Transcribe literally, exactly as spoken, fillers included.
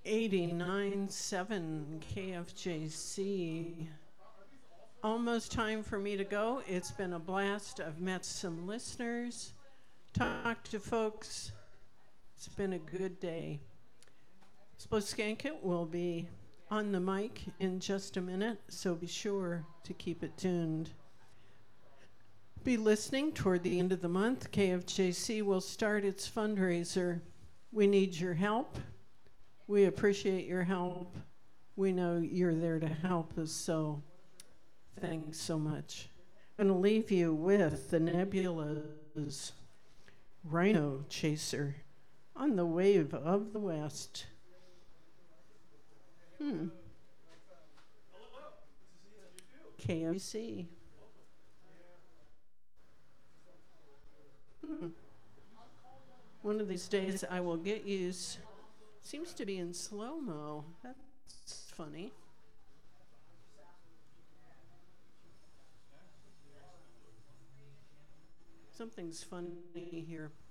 eighty-nine point seven K F J C. Almost time for me to go. It's been a blast. I've met some listeners, talked to folks. It's been a good day. Spo Skankit will be on the mic in just a minute, so be sure to keep it tuned. Be listening toward the end of the month. K F J C will start its fundraiser. We need your help. We appreciate your help. We know you're there to help us, so thanks so much. I'm going to leave you with the Nebula's Rhino Chaser on the Wave of the West. Hmm. K F C. Hmm. One of these days I will get used. Seems to be in slow-mo. That's funny. Something's funny here.